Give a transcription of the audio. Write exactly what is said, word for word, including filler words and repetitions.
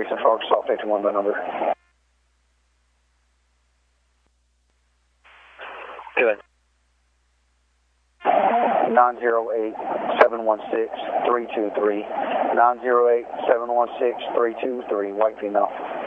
three, Central Arkansas, fifty-one by number. Good. nine zero eight, seven one six, three two three. nine zero eight, seven one six, three two three, white female.